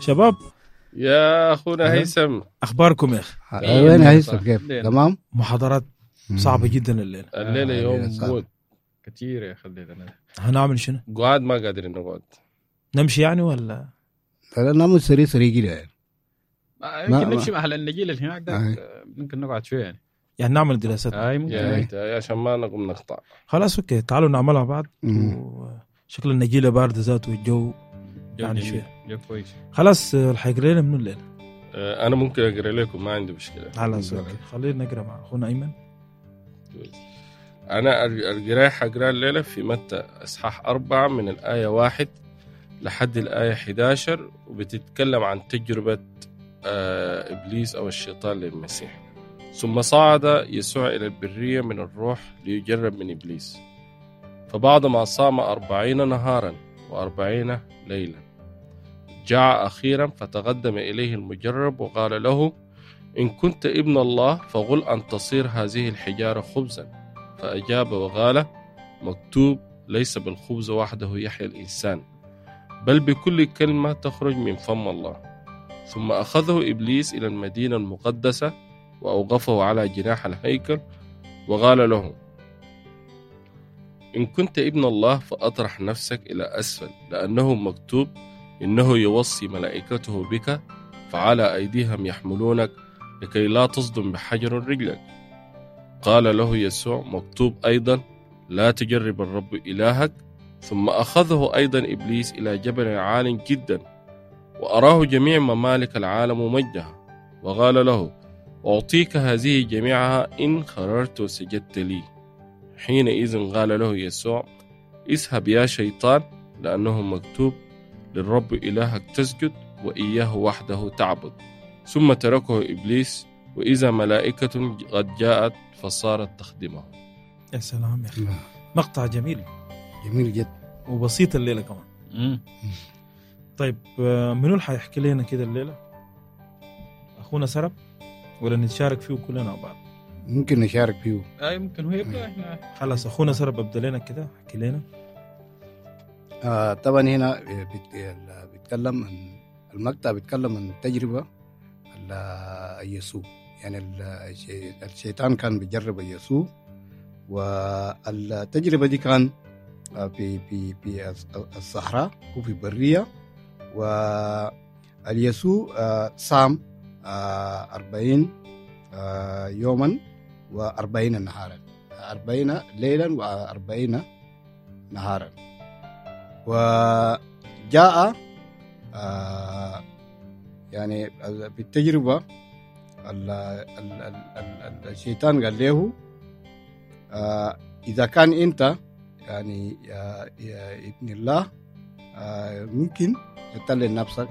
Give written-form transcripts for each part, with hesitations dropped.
شباب يا أخونا هيثم، أخباركم يا أخي؟ وين هيثم كيف؟ تمام. محاضرات صعبة جدا الليلة يوم صعب. موت كتير يا خلينا هنعمل شنو؟ قعد ما قادرين نقعد. نمشي يعني ولا لا نعمل سريع كده يعني. يمكن نمشي مع النجيل اللي هناك ده، ممكن نقعد شوية يعني نعمل دراسات؟ ممكن يا عشان ما نقوم نقطع. خلاص أوكي، تعالوا نعملها بعد. وشكل النجيلة باردة ذاته والجو يعني شوية كويس. خلاص الحيقرأ لنا من الليلة. أنا ممكن أقرأ لكم، ما عندي مشكلة. خلاص أوكي، خلينا نقرأ مع أخونا أيمن. أنا القراءة حقرأ الليلة في متى إصحاح 4 من الآية 1 لحد الآية 11، وبتتكلم عن تجربة إبليس أو الشيطان للمسيح. ثم صعد يسوع إلى البرية من الروح ليجرب من إبليس، فبعدما صام 40 نهارا و40 ليلا جاع أخيرا، فتقدم إليه المجرب وقال له: إن كنت ابن الله فقل أن تصير هذه الحجارة خبزا. فأجاب وقال: مكتوب: ليس بالخبز وحده يحيى الإنسان، بل بكل كلمة تخرج من فم الله. ثم أخذه إبليس إلى المدينة المقدسة وأوقفه على جناح الهيكل وقال له: إن كنت ابن الله فأطرح نفسك إلى أسفل، لأنه مكتوب: إنه يوصي ملائكته بك فعلى أيديهم يحملونك لكي لا تصدم بحجر رجلك. قال له يسوع: مكتوب أيضا: لا تجرب الرب إلهك. ثم أخذه أيضا إبليس إلى جبل عال جدا وأراه جميع ممالك العالم ومجدها، وقال له: أعطيك هذه جميعها إن خررت وسجدت لي. حينئذ قال له يسوع: اذهب يا شيطان، لأنه مكتوب: للرب إلهك تسجد وإياه وحده تعبد. ثم تركه إبليس، وإذا ملائكة قد جاءت فصارت تخدمه. يا سلام يا أخي، مقطع جميل جدا وبسيط الليلة كمان. طيب منو اللي حيحكي لنا كده الليلة؟ أخونا سرب ولا نتشارك فيه كلنا مع بعض؟ ممكن نشارك فيه. ممكن هو يبدأ. إحنا خلاص أخونا سرب أبدأ لنا كده، حكي لنا. طبعا هنا بيتكلم عن المقطع، بيتكلم عن التجربة يسوع. يعني الشيطان كان بيجرب يسوع، والتجربة دي كان في الصحراء وفي البرية. واليسوع صام 40 يوما و40 نهارا، 40 ليلا و40 نهارا. وجاء يعني بالتجربة الشيطان قال له: إذا كان أنت يعني يا ابن الله ممكن تطلع نفسك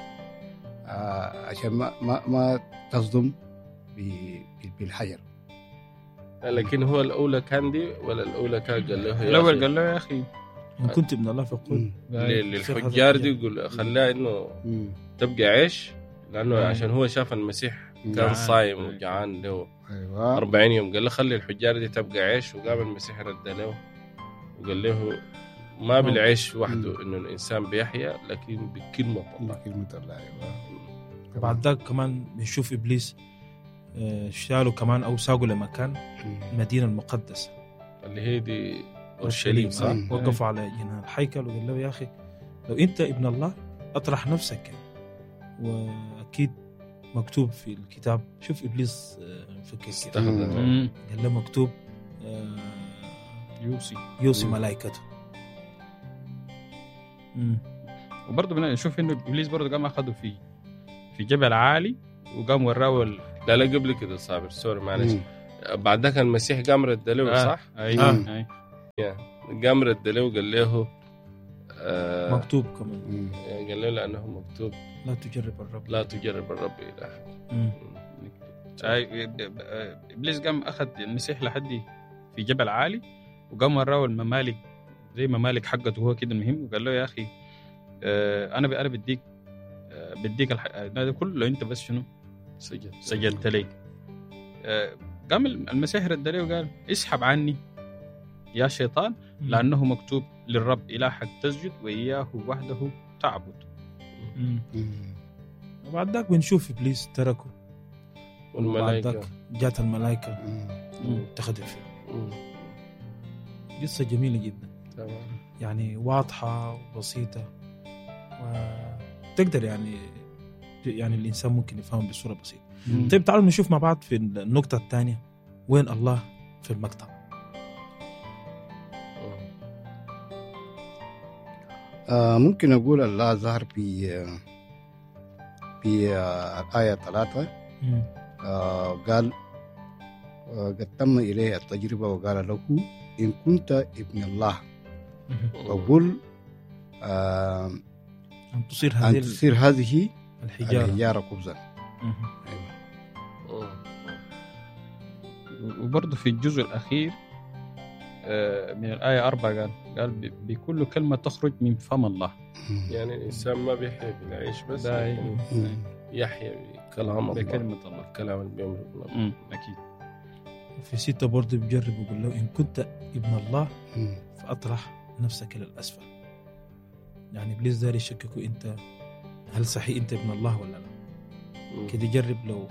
عشان ما تصدم بالحجر. لكن هو الأولى كان دي ولا الأولى كان قال له؟ الأول قال له: يا أخي إن كنت ابن الله فقل. للحجار دي يقول خلاه إنه تبقى عيش، لأنه عشان هو شاف المسيح كان صايم وجعان له 40 يوم. قال له خلي الحجار دي تبقى عيش، وقام المسيح رد له وقال له: ما بالعيش وحده إنه الإنسان بيحيا، لكن بكلمة الله. بعد ذلك كمان بنشوف إبليس شالوا كمان أو ساقوا لمكان المدينة المقدسة اللي هي دي أورشليم، صح؟ وقفوا على جناح الهيكل وقال له: يا أخي لو أنت ابن الله أطرح نفسك. وأكيد مكتوب في الكتاب. شوف إبليس فكر قال له مكتوب يوصي ملائكته. وبرضه بنشوف إنه إبليس برضه قام أخذه في جبل عالي وقام وراه لا قبل كده صابر، سوري معلش. بعد ذاك المسيح قام رد له، صح؟ أيوة. قام رد له وقال له مكتوب كمان. قال له لأنه مكتوب: لا تجرب الرب إلهك. إبليس قام أخذ المسيح لحد في جبل عالي وقام وراه الممالك زي ممالك حقته هو كده المهم، وقال له: يا أخي أنا بديك هذا كله لو أنت بس شنو سجدت لي. قام المسيح رد له وقال: اسحب عني يا شيطان، لأنه مكتوب: للرب إلهك تسجد وإياه وحده تعبد. وبعد ذاك بنشوف إبليس تركه، والملائكة جات الملائكة واتخذت فيه. قصة جميلة جدا، يعني واضحة وبسيطة، وتقدر يعني الإنسان ممكن يفهم بصورة بسيطة. طيب تعالوا نشوف مع بعض في النقطة الثانية وين الله في المقطع. ممكن أقول الله ظهر في الآية 3. قال قد تم إليه التجربة وقال له إن كنت ابن الله وقل أن تصير هذه الحجارة خبزا. وبرضه في الجزء الأخير من الآية 4 قال بكل كلمة تخرج من فم الله. يعني الإنسان ما بيحيا بالعيش بس، يحيا بكلام الله، بكلمة الله، الكلام اللي بيمر. أكيد. في 6 برضه بيجرب ويقول له إن كنت ابن الله فأطرح نفسك إلى الأسفل. يعني إبليس داري يشككوا أنت هل صحيح أنت ابن الله ولا لا. كده جرب لو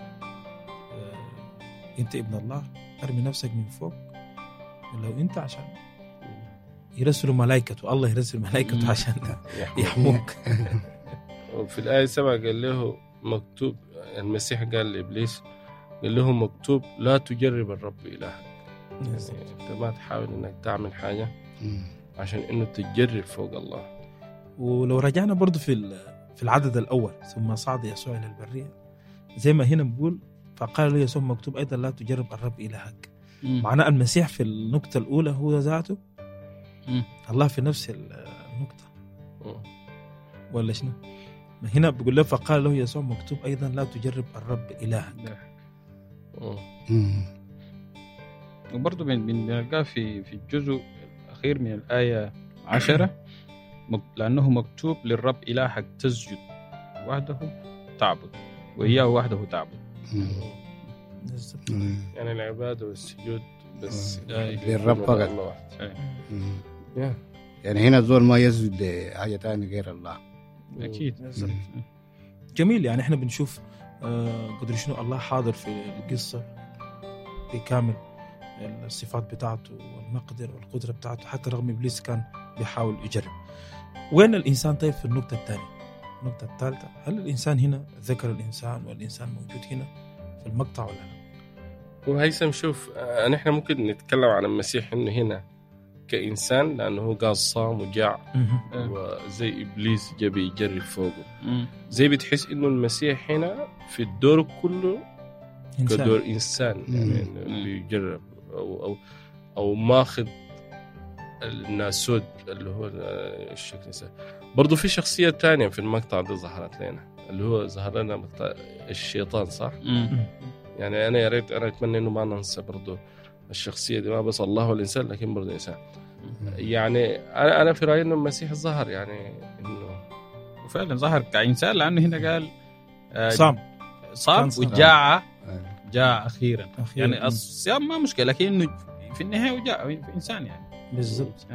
أنت ابن الله أرمي نفسك من فوق، ولو أنت عشان يرسلوا ملائكته، الله يرسل ملائكته عشان يحموك. وفي الآية 7 قال له مكتوب، المسيح قال لإبليس قال له مكتوب لا تجرب الرب إلهك. أنت ما تحاول إنك تعمل حاجة عشان إنه تجرب فوق الله. ولو رجعنا برضو في العدد الأول ثم صعد يسوع إلى البرية، زي ما هنا بقول فقال له يسوع مكتوب أيضا لا تجرب الرب إلهك. معناه المسيح في النقطة الأولى هو ذاته، الله في نفس النقطة ولا شنو؟ هنا بيقول له فقال له يسوع مكتوب أيضا لا تجرب الرب إلهك. وبرضه بنلقاه في الجزء الأخير من الآية 10 لأنه مكتوب للرب إلهك تسجد وحده تعبد وإياه وحده تعبد. يعني العبادة والسجود بس للرب فقط. يعني هنا الزول ما يسجد لحاجة تانية غير الله. أكيد. جميل. يعني احنا بنشوف قدر شنو الله حاضر في القصة بكامل الصفات بتاعته والمقدر والقدرة بتاعته، حتى رغم إبليس كان بيحاول يجرب. وين الإنسان طيب في النقطة الثانية؟ النقطة الثالثة، هل الإنسان هنا ذكر الإنسان والإنسان موجود هنا في المقطع ولا لا؟ وهيثم شوف، نحن ممكن نتكلم عن المسيح إنه هنا كإنسان لأنه قال صام وجاع وزي إبليس جاب يجرب فوقه. زي بتحس إنه المسيح هنا في الدور كله كدور إنسان، يعني بيجرب أو ماخذ الناسود اللي هو الشكل. برضو في شخصية تانية في المقطع ده ظهرت لنا، اللي هو ظهر لنا مقطع الشيطان، صح؟ يعني أنا يا ريت أنا أتمنى إنه ما ننسى برضو الشخصية دي، ما بس الله والإنسان لكن برضو إنسان. يعني أنا في رأيي إنه المسيح ظهر، يعني إنه وفعلا ظهر كإنسان، لأنه هنا قال صام وجاع أخيرا. يعني الصيام ما مشكلة، لكنه في النهاية وجاء في إنسان يعني. بالضبط.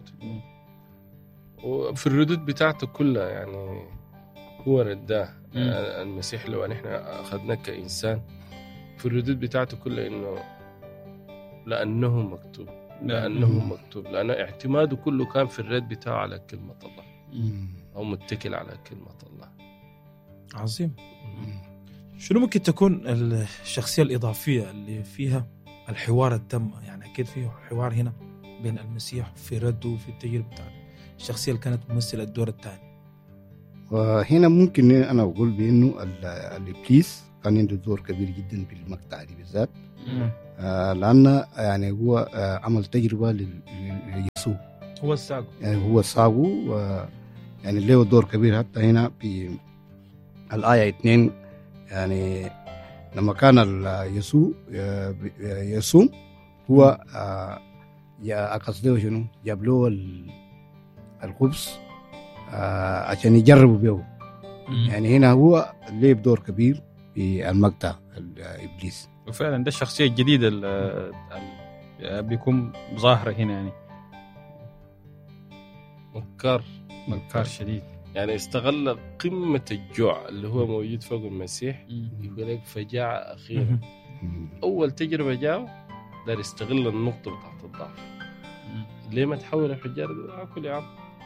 وفي الردود بتاعته كلها يعني هو رداه المسيح. لو نحن أخذناه كإنسان في الردود بتاعته كلها إنه لأنه مكتوب، لأنه اعتماده كله كان في الرد بتاعه على كلمة الله، أو متكل على كلمة الله. عظيم. شنو ممكن تكون الشخصية الإضافية اللي فيها الحوار التام؟ يعني أكيد فيه حوار هنا بين المسيح في رده وفي التجربة بتاعته، الشخصية اللي كانت ممثلة الدور الثاني. وهنا ممكن أنا أقول بأنه الإبليس كان عنده دور كبير جدا في المقطع دي بالذات، لأن يعني هو عمل تجربة ليسوع، هو الساقو، يعني هو الساقو، يعني له دور كبير. حتى هنا في الآية 2 يعني لما كان يسوع يصوم هو قصده شنو، جاب له الخبز عشان يجربوا به. يعني هنا هو له دور كبير في المقطع الإبليس. وفعلا ده الشخصية الجديدة اللي بيكون ظاهرة هنا، يعني مكار شديد. يعني استغل قمة الجوع اللي هو موجود فوق المسيح. يقول لك فجاعة أخيرا. أول تجربة جاء دار يستغل النقطة بتاعت الضعف. ليه ما تحول الحجارة؟ أكل يا عم.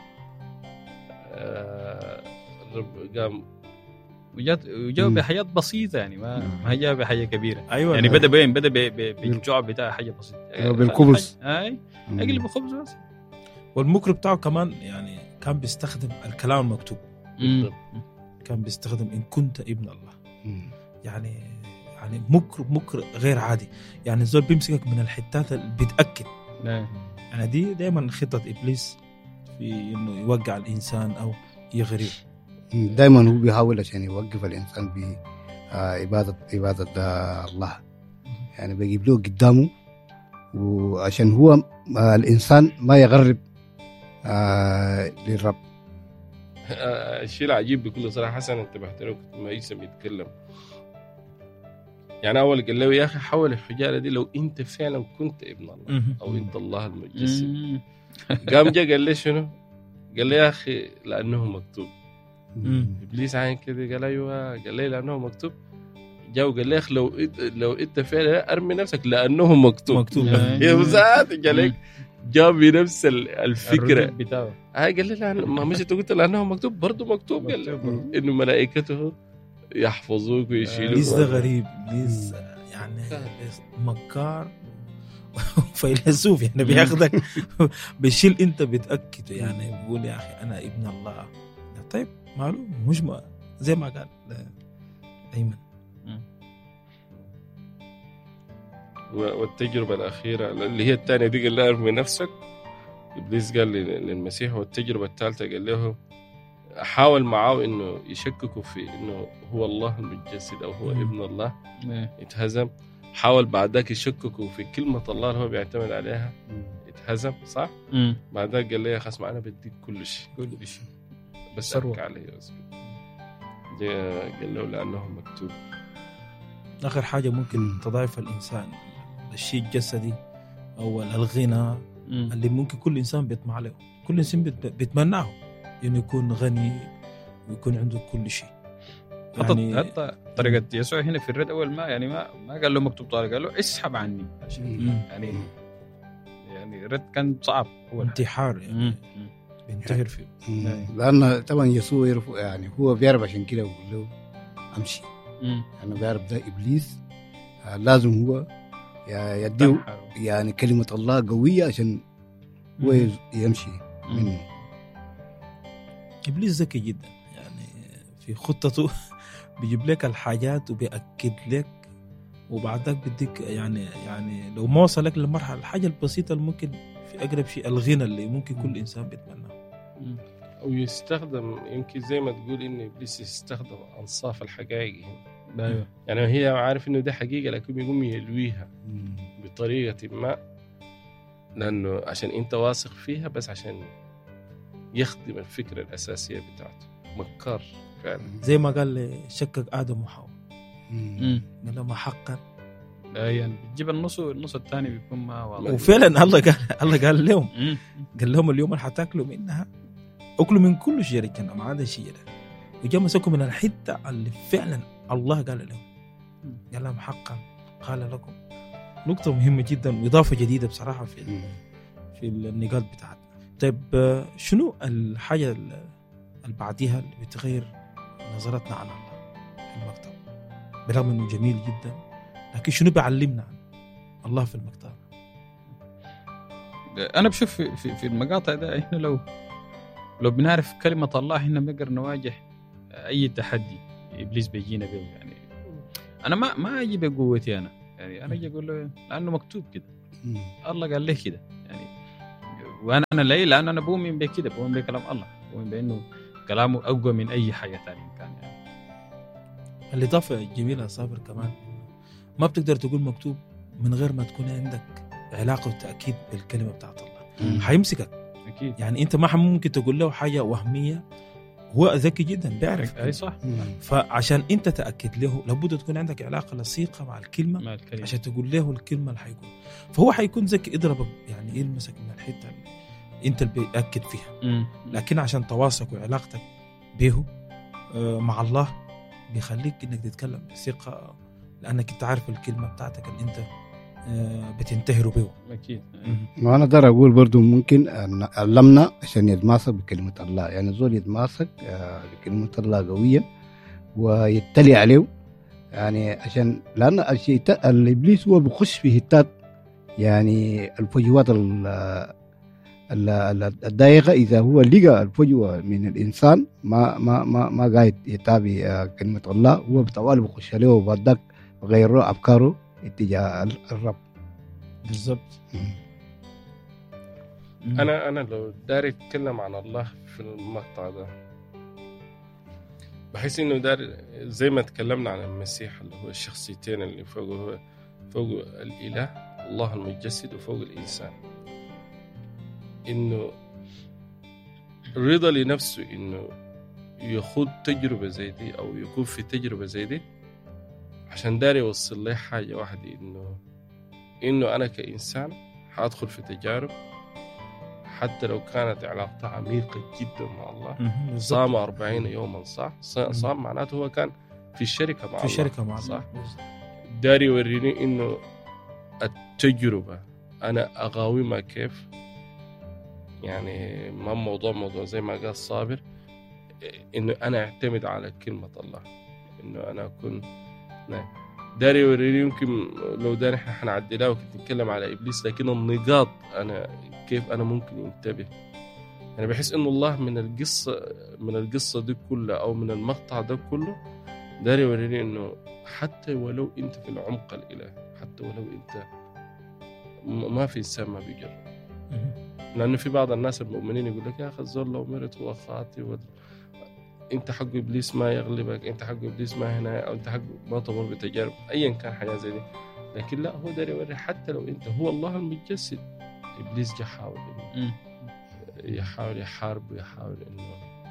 الرب قام وجاء بحياة بسيطة يعني ما جاء بحاجة كبيرة. أيوة يعني بدأ بالجوع بتاع حاجة بسيطة بالخبز. أقل بالخبز بس. والمكر بتاعه كمان يعني كان بيستخدم الكلام المكتوب. كان بيستخدم إن كنت ابن الله. يعني مكر غير عادي. يعني الزول بيمسكك من الحتات اللي بتأكد. يعني دي دايما خطة إبليس في إنه يوقع الإنسان أو يغريه. دائما هو بيحاول عشان يوقف الإنسان بعبادة الله. يعني بيجيب له قدامه وعشان هو الإنسان ما يغرب للرب. الشيء العجيب بكل صراحة حسن انتبهت له كنت ما يسمى يتكلم. يعني أول قال له يا أخي حول الحجارة دي لو أنت فعلا كنت ابن الله أو أنت الله المتجسد. قام جاء قال لي شنو؟ قال لي يا أخي لأنه مكتوب. إبليس عين كده قال أيوة. قال لي لأنه مكتوب. جاء وقال لي أخي لو أنت فعلا أرمي نفسك لأنه مكتوب. يا مساعد قال لك جاب بنفس الفكرة بتاعه. قال لي لا ما مش قلت لأنه مكتوب برضو مكتوب. قال لي إنه ملائكته يحفظوك ويشيلوك. ليس ده غريب. ليس يعني مكار فيلسوف يعني بياخدك بيشيل انت بتأكده. يعني بيقول يا أخي أنا ابن الله. طيب معلوم مش زي ما قال أيمن. والتجربة الأخيرة اللي هي الثانية دي قال له ارمي نفسك. إبليس قال للمسيح. والتجربة الثالثة قال له حاول معاه إنه يشككوا في إنه هو الله المتجسد أو هو ابن الله. اتهزم. حاول بعدك يشككوا في كلمة الله اللي هو بيعتمد عليها. اتهزم صح. بعدك قال لي يا خصم أنا بديك كل شيء بس أبكى عليه. قال له لأنه مكتوب. آخر حاجة ممكن تضعف الإنسان الشيء الجسدي أو الغنى اللي ممكن كل إنسان بيطمع له. كل إنسان بيتمناه إنه يكون غني ويكون عنده كل شيء. يعني حتى طريقة يسوع هنا في الرد أول ما يعني ما قال له مكتوب طارق. قال له اسحب عني. يعني الرد كان صعب. هو انتحار يعني بينتحر فيه. لأن طبعا يسوع يعرف يعني هو بيعرف عشان كده يقول له أمشي. أنا بيعرف ده إبليس لازم هو يديه يعني كلمة الله قوية عشان هو يمشي منه. إبليس ذكي جدا يعني في خطته بيجيب لك الحاجات وبيأكد لك وبعدك بديك يعني لو ما وصلك للمرحلة الحاجة البسيطة اللي ممكن في أقرب شيء الغنى اللي ممكن كل إنسان بيتمناه. أو يستخدم يمكن زي ما تقول إن إبليس يستخدم أنصاف الحقائق هنا. يعني هي عارف إنه ده حقيقة لكن يقوم يلويها بطريقة ما لأنه عشان أنت واثق فيها بس عشان يخدم الفكرة الأساسية بتاعته. مكار فعلا. زي ما قال شكك آدم وحواء. لما حقا يعني بتجيب النص الثاني بيكون ما واضح. وفعلا الله قال لهم قال لهم اليوم اللي حتاكلوا منها أكلوا من كل شجرة الجنة ما عدا شجرة. وجاء مسكوا من الحتة اللي فعلا الله قال لهم. قال لهم حقا قال لكم. نقطة مهمة جدا وإضافة جديدة بصراحة في النقاط بتاعتنا. طيب شنو الحاجة اللي بعديها اللي بتغير نظرتنا عن الله في المكتب برغم إنه جميل جدا لكن شنو بيعلمنا عن الله في المكتب؟ أنا بشوف في المقاطع ده إحنا لو بنعرف كلمة الله إحنا بنقدر نواجه أي تحدي إبليس بيجينا به. يعني أنا ما أجي بقوتي أنا يعني أجي أقول له لأنه مكتوب كده. الله قال لي كده يعني وأنا لأن أنا بؤمن بكده بؤمن بكلام الله بؤمن بأنه كلامه أقوى من أي حاجة ثانية كان يعني. الإضافة الجميلة صابر كمان ما بتقدر تقول مكتوب من غير ما تكون عندك علاقة وتأكيد بالكلمة بتاعت الله. حيمسكك أكيد. يعني أنت ما ممكن تقول له حاجة وهمية. هو ذكي جدا بيعرف. أي صح. فعشان أنت تأكد له لابد تكون عندك علاقة لصيقة مع الكلمة عشان تقول له الكلمة اللي حيقول. فهو حيكون ذكي يضربك يعني يلمسك من الحتة اللي أنت اللي بيأكد فيها. لكن عشان تواصلك وعلاقتك به مع الله بيخليك انك تتكلم بثقة، لانك انت عارف الكلمة بتاعتك اللي انت بتنتهر به. اكيد. وانا اقدر اقول برضو ممكن ان علمنا عشان يتماسك بكلمة الله، يعني زول يتماسك بكلمة الله قويا ويتلي عليه، يعني عشان لان الشيطان الابليس هو بيخش في هتات، يعني الفجوات الضيقة. إذا هو لقى الفجوة من الإنسان ما قاعد يتابع كلمة الله، هو بطوال بخش عليه وبعدك غير له أفكاره اتجاه الرب. بالضبط. أنا لو داري أتكلم عن الله في المقطع ده، بحس إنه داري زي ما تكلمنا عن المسيح اللي هو الشخصيتين اللي فوق الإله الله المتجسد وفوق الإنسان، إنه رضا لنفسه إنه يخوض تجربة زي دي أو يكون في تجربة زي دي عشان داري يوصل لي حاجة واحدة، إنه أنا كإنسان حأدخل في تجارب حتى لو كانت علاقتها عميقة جدا مع الله. صام 40 يوما صح؟ صام معناته هو كان في الشركة مع الله، في شركة مع الله صح؟ داري يوريني إنه التجربة أنا أقاومها كيف، يعني ما موضوع زي ما قال صابر، إنه أنا أعتمد على كلمة الله، إنه أنا أكون داري يوريني. يمكن لو داري إحنا حنعدلها وكنت نتكلم على إبليس، لكن النقاط أنا كيف أنا ممكن ينتبه. أنا بحس إنه الله من القصة دي كلها أو من المقطع ده كله داري يوريني إنه حتى ولو أنت في العمق الإلهي، حتى ولو أنت ما في إنسان ما بيجرب، لأنه في بعض الناس المؤمنين يقول لك يا أخي الزول لو مرت هو خاطئ أنت حق إبليس ما يغلبك، أنت حق إبليس ما هنا، أو أنت حق ما تمر بتجارب أيا كان حاجة زي دي. لكن لا، هو داري يوري حتى لو أنت هو الله المتجسد، إبليس جا حاول يحاول يحارب ويحاول إنه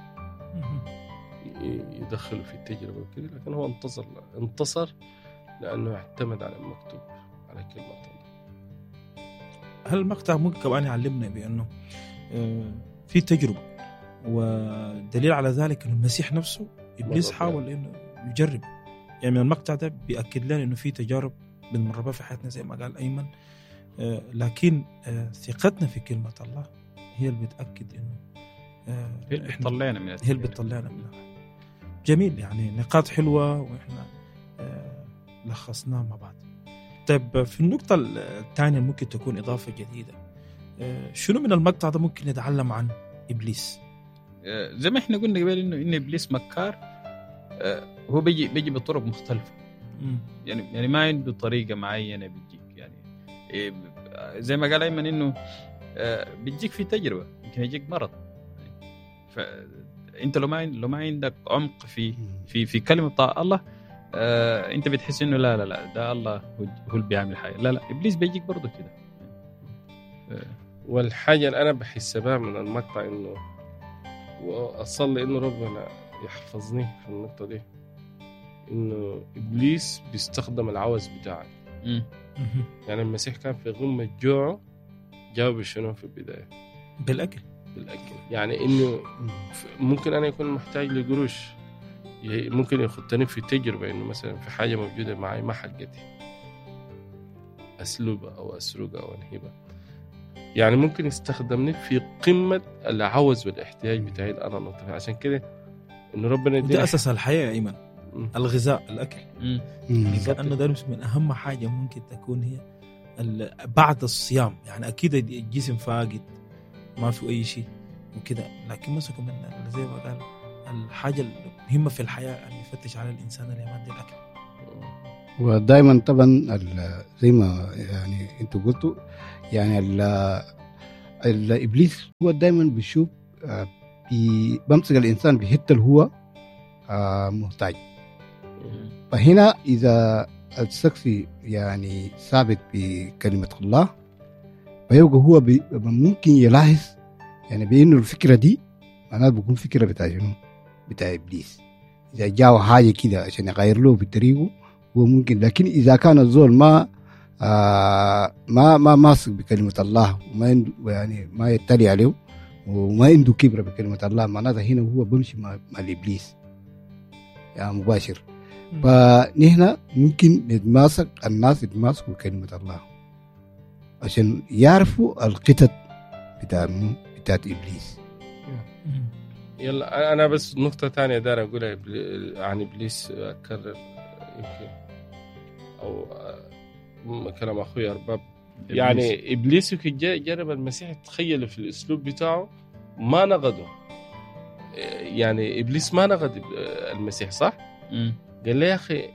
يدخله في التجربة وكذا، لكن هو انتصر لأنه اعتمد على المكتوب، على كلمة الله. هل المقطع ممكن كمان يعلمنا بأنه في تجربة، ودليل على ذلك أن المسيح نفسه إبليس حاول إنه يجرب. يعني من المقطع ده بيأكد لنا إنه في تجارب بنمر بها في حياتنا زي ما قال أيمن، لكن ثقتنا في كلمة الله هي اللي بتأكد إنه هي اللي بتطلعنا منها. هي اللي بتطلعنا منها. جميل، يعني نقاط حلوة وإحنا لخصناها مع بعض. طيب في النقطة الثانية ممكن تكون إضافة جديدة، شنو من المقطع ده ممكن نتعلم عن إبليس؟ زي ما احنا قلنا قبل إنه إبليس مكار، هو بيجي بطرق مختلفة. يعني ما عنده طريقة معينة بيجيك، يعني زي ما قال أيمن إنه بيجيك في تجربة، يمكن يجيك مرض. فأنت لو ما عندك عمق في كلمة بتاع الله، انت بتحس انه لا ده الله هو اللي بيعمل حاجه. لا ابليس بيجيك برضه كده. والحاجه اللي انا بحس بها من المقطع انه واصلي انه ربنا يحفظني في النقطه دي، انه ابليس بيستخدم العوز بتاعك. يعني المسيح كان في غمه جوعه، جاوب شنو في البدايه؟ بالاكل. يعني انه ممكن انا يكون محتاج لقروش، ممكن يخطني في تجربة إنه مثلا في حاجة موجودة معي ما حقتي، أسلوبها أو أسرقها أو أنهبها. يعني ممكن يستخدمني في قمة العوز والاحتياج بتاعي أنا نطفي. عشان كده إنه ربنا يدينا أساس الحياة يا إيمان، الغذاء، الأكل. لأنه ده من أهم حاجة ممكن تكون هي بعد الصيام. يعني أكيد الجسم فاقد ما في أي شيء وكده، لكن مسكوا من زي ما قال الحاجة المهمة في الحياة اللي يفتش على الإنسان اللي يمد الأكل. ودائما طبعا زي ما يعني انتوا قلتوا، يعني الإبليس هو دائما بيشوف بمسك الإنسان بحته اللي هو محتاج. فهنا إذا الشخص يعني ثابت بكلمة الله، فيبقى هو ممكن يلاحظ يعني بأنه الفكرة دي معناته بيكون فكرة بتاع إبليس. إذا جاء حاجة كده عشان يغير له بطريقه هو ممكن، لكن إذا كان الزول ما ماسك بكلمة الله وما يعني ما يتلي عليه وما عنده كبرة بكلمة الله، معناتها هنا هو بمشي مع الإبليس يعني مباشر. فنحن ممكن نتماسك، الناس يتماسكوا بكلمة الله عشان يعرفوا القطط بتاعت إبليس. يلا أنا بس نقطة تانية دار أقولها عن إبليس، أكرر يمكن أو كلام أخوي أرباب. يعني إبليس جرب المسيح، تخيل في الأسلوب بتاعه ما نقده. يعني إبليس ما نقد المسيح صح؟ قال لي يا أخي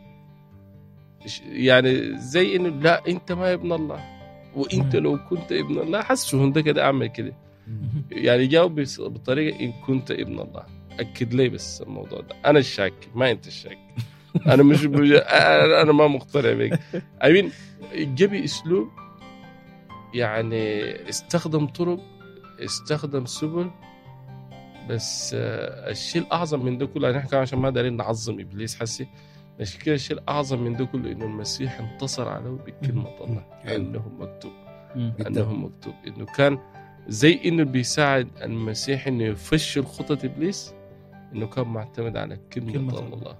يعني زي إنه لا أنت ما ابن الله، وأنت لو كنت ابن الله حسه ده كده أعمل كده. يعني جاوب بطريقة إن كنت ابن الله. أكد لي بس الموضوع ده، أنا الشاك ما أنت الشاك. أنا مش أنا ما مقتنع بك. أمين جبي أسلوب يعني استخدم طرق، استخدم سبل، بس الشيء الأعظم من ده كله نحن كمان عشان ما دارين نعظم إبليس حسي، مش كده الشيء الأعظم من ده كله إنه المسيح انتصر عليه بكلمة الله. أنه مكتوب إنه كان زي إنه بيساعد المسيح إنه يفشل خطة إبليس، إنه كان معتمد على كلمة الله.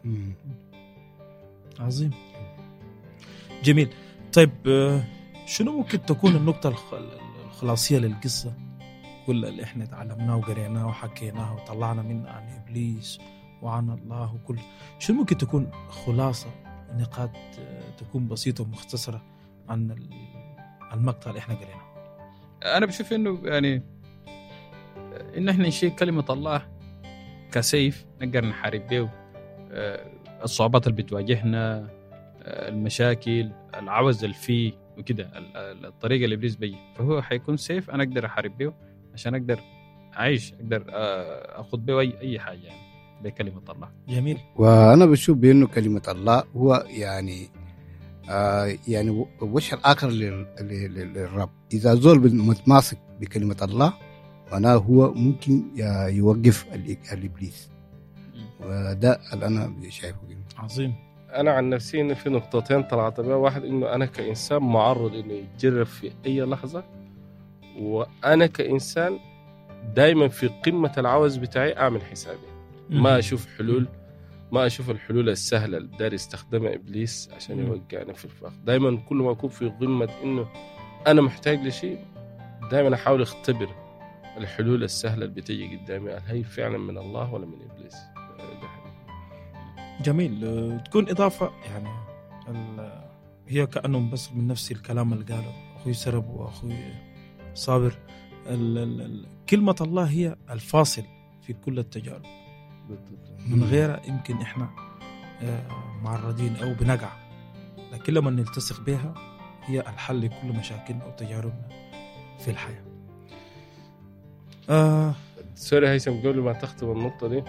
عظيم جميل. طيب شنو ممكن تكون النقطة الخلاصية للقصة كل اللي احنا تعلمناه وقريناه وحكيناه وطلعنا منه عن إبليس وعن الله وكل شنو ممكن تكون خلاصة نقاط تكون بسيطة ومختصرة عن المقطع اللي احنا قريناه؟ أنا بشوف إنه يعني إن احنا نشيل كلمة الله كسيف نقدر نحارب به الصعوبات اللي بتواجهنا، المشاكل، العوز اللي فيه وكده، الطريقة اللي إبليس بيجي، فهو حيكون سيف أنا أقدر أحارب به عشان أقدر أعيش، أقدر أخذ به أي حاجة يعني بكلمة الله. جميل. وأنا بشوف بأنه كلمة الله هو يعني وش الآخر للرب. إذا زول متماسك بكلمة الله معناه هو ممكن يوقف الإبليس، وده اللي أنا شايفه. عظيم. أنا عن نفسي إن في نقطتين طلعت بها. واحد إنه أنا كإنسان معرض إنه يتجرب في أي لحظة، وأنا كإنسان دايما في قمة العوز بتاعي أعمل حسابي، ما أشوف حلول، ما أشوف الحلول السهلة اللي داري يستخدمها إبليس عشان يوقعني في الفخ. دايما كل ما أكون في قمة إنه أنا محتاج لشيء، دايما أحاول أختبر الحلول السهلة اللي بتيجي قدامي، هل هي فعلا من الله ولا من إبليس. جميل. تكون إضافة يعني هي كأنهم بس من نفس الكلام اللي قاله أخوي سرب وأخوي صابر. كلمة الله هي الفاصل في كل التجارب، من غيرها يمكن إحنا معرضين أو بنقع، لكن لما نلتصق بها هي الحل لكل مشاكلنا أو تجاربنا في الحياة. سوري هيثم، قبل ما تختم النقطة دي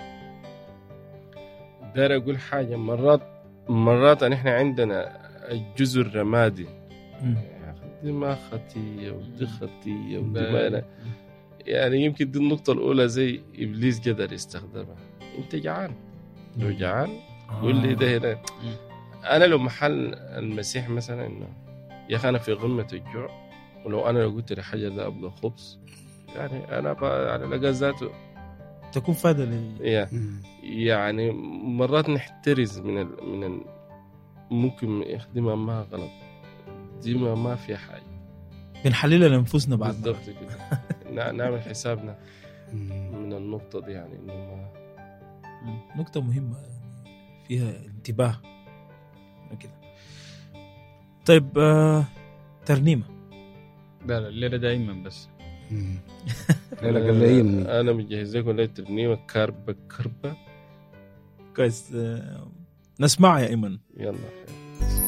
داير أقول حاجة. مرات نحن عندنا الجزء الرمادي، دي ما خطية ودي خطية ودي ما يعني يمكن دي النقطة الأولى زي إبليس قدر يستخدمها. أنت جعان، لو جعان قول لي ده هنا. أنا لو محل المسيح مثلا إنه يا أخي أنا في قمة الجوع، ولو أنا لو قلت لحاجة ده أبغى خبز، يعني أنا على لقى ذاته تكون فايدة لي. يعني مرات نحترز من ممكن يخدمها ما غلط، دي ما في حاجة، بنحللها لنفسنا بعد بالضبط كده. نعمل حسابنا من النقطة دي، يعني إنه ما نقطة مهمة فيها انتباه كده. طيب ترنيمة لا الليلة دائما بس أنا مجهز لكم ليلة ترنيمة كربة كويس. نسمع يا إيمن. يلا.